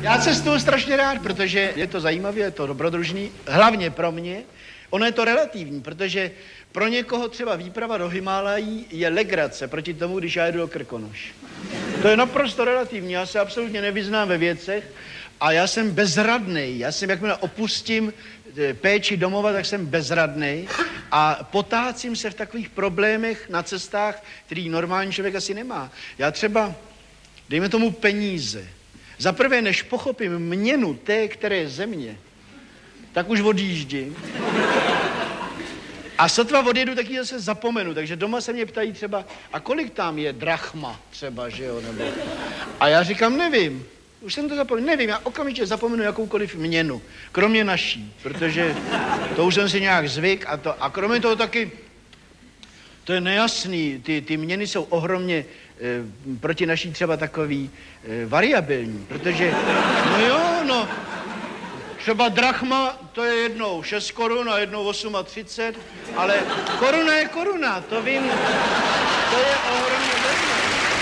Já cestuju strašně rád, protože je to zajímavé, je to dobrodružný, hlavně pro mě. Ono je to relativní, protože pro někoho třeba výprava do Himálají je legrace proti tomu, když já jedu do Krkonoš. To je naprosto relativní, já se absolutně nevyznám ve věcech a já jsem bezradnej. Já jsem, jakmile opustím péči domova, tak jsem bezradnej a potácím se v takových problémech na cestách, který normální člověk asi nemá. Já třeba, dejme tomu peníze. Za prvé, než pochopím měnu té, které země, tak už odjíždím. A sotva odjedu, tak ji zase zapomenu. Takže doma se mě ptají třeba, a kolik tam je drachma třeba, že jo, nebo... A já říkám, nevím. Už jsem to zapomněl, nevím, já okamžitě zapomenu jakoukoliv měnu, kromě naší, protože to už jsem si nějak zvyk a kromě toho taky, to je nejasný, ty měny jsou ohromně proti naší třeba takový variabilní, protože, no jo, no, třeba drachma, to je jednou 6 korun a jednou 38, ale koruna je koruna, to vím, to je ohromně zajímavé.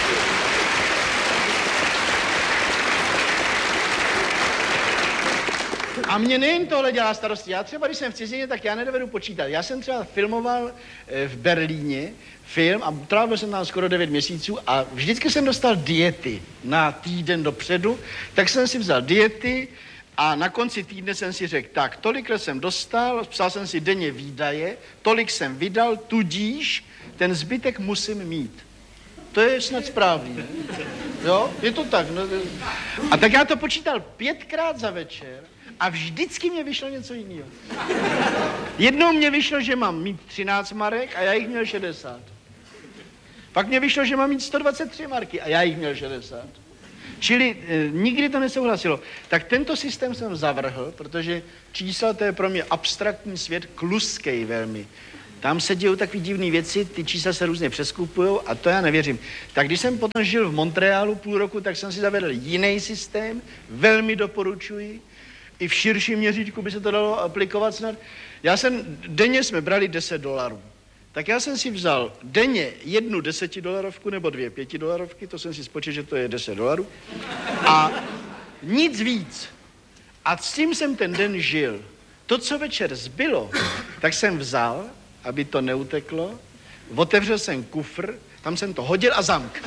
A mě nejen tohle dělá starosti. Já třeba, když jsem v cizině, tak já nedovedu počítat. Já jsem třeba filmoval v Berlíně film a trávil jsem tam skoro 9 měsíců a vždycky jsem dostal diety na týden dopředu, tak jsem si vzal diety a na konci týdne jsem si řekl, tak tolikhle jsem dostal, psal jsem si denně výdaje, tolik jsem vydal, tudíž ten zbytek musím mít. To je snad správný, ne? Jo, je to tak. No. A tak já to počítal 5krát za večer a vždycky mě vyšlo něco jiného. Jednou mě vyšlo, že mám mít 13 marek a já jich měl 60. Pak mě vyšlo, že mám mít 123 marky a já jich měl 60. Čili nikdy to nesouhlasilo. Tak tento systém jsem zavrhl, protože čísla to je pro mě abstraktní svět, kluskej velmi. Tam se dějou takové divné věci, ty čísla se různě přeskupujou a to já nevěřím. Tak když jsem potom žil v Montrealu půl roku, tak jsem si zavedl jiný systém, velmi doporučuji. I v širším měřítku by se to dalo aplikovat snad. Denně jsme brali $10. Tak já jsem si vzal denně jednu $10 nebo 2 $5, to jsem si spočítal, že to je $10. A nic víc. A s tím jsem ten den žil. To, co večer zbylo, tak jsem vzal, aby to neuteklo, otevřel jsem kufr, tam jsem to hodil a zamk.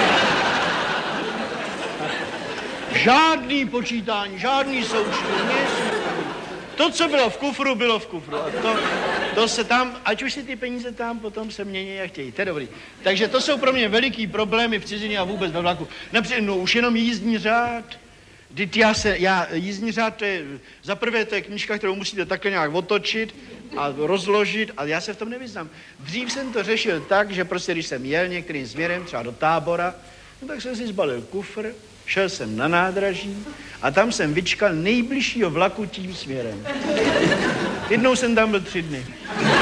Žádný počítání, žádný součtu, nic. To, co bylo v kufru, bylo v kufru. A to se tam, ať už si ty peníze tam potom se mění, jak chtějí. To je dobrý. Takže to jsou pro mě veliký problémy v cizině a vůbec ve vlaku. Například, no už jenom jízdní řád. Jízdní řád, to je, za prvé to je knížka, kterou musíte takhle nějak otočit a rozložit a já se v tom nevyznám. Dřív jsem to řešil tak, že prostě když jsem jel některým směrem, třeba do Tábora, no tak jsem si zbalil kufr, šel jsem na nádraží a tam jsem vyčkal nejbližšího vlaku tím směrem. Jednou jsem tam byl 3 dny.